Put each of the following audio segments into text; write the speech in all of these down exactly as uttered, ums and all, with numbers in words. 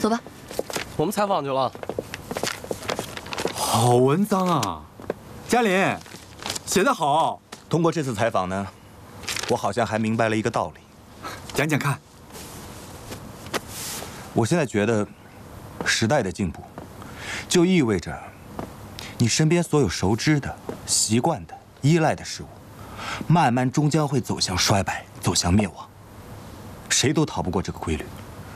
走吧。 我们采访去了。 好文章啊，嘉林，写得好。 通过这次采访呢，我好像还明白了一个道理。 讲讲看。 我现在觉得，时代的进步，就意味着，你身边所有熟知的、习惯的、依赖的事物，慢慢终将会走向衰败，走向灭亡。谁都逃不过这个规律。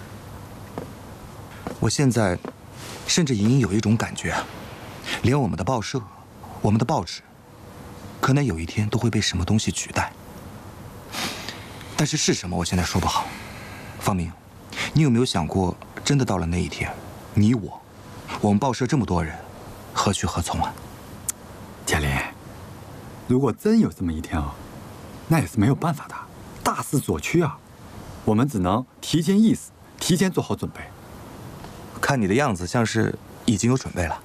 我现在，甚至隐隐有一种感觉啊，连我们的报社、我们的报纸，可能有一天都会被什么东西取代。但是是什么，我现在说不好。方明，你有没有想过，真的到了那一天，你我，我们报社这么多人，何去何从啊？ 嘉林，如果真有这么一天啊，那也是没有办法的，大势所趋啊，我们只能提前意识，提前做好准备。 看你的样子，像是已经有准备了。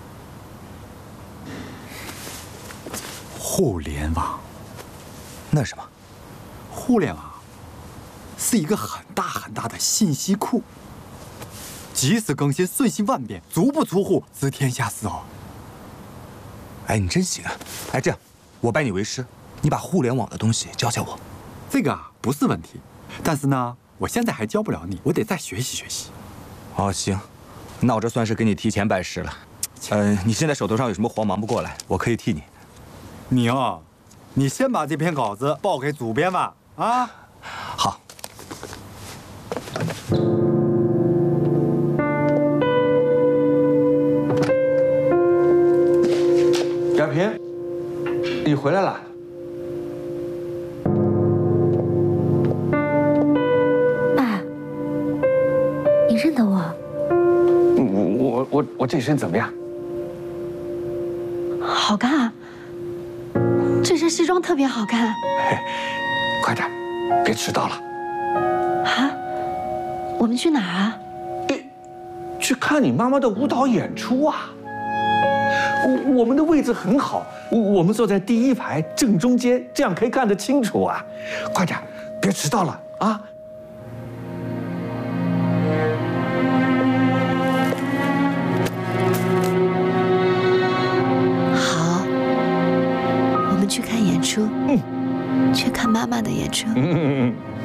互联网， 那是什么？ 互联网是一个很大很大的信息库，即时更新，瞬息万变，足不出户知天下事哦。 哎，你真行啊！哎，这样，我拜你为师，你把互联网的东西教教我。 这个啊不是问题，但是呢，我现在还教不了你，我得再学习学习。 哦，行，那我这算是给你提前拜师了。呃，你现在手头上有什么活忙不过来，我可以替你。 你哦，你先把这篇稿子报给主编吧。啊， 好。 亚萍，你回来了。 爸，你认得我？ 我我我我这身怎么样？ 好看啊！这身西装特别好看。 嘿，快点，别迟到了。 啊？我们去哪儿啊？ 去看你妈妈的舞蹈演出啊！我我们的位置很好，我们坐在第一排正中间，这样可以看得清楚啊！快点，别迟到了啊！ 好，我们去看演出。嗯，去看妈妈的演出。 嗯嗯嗯。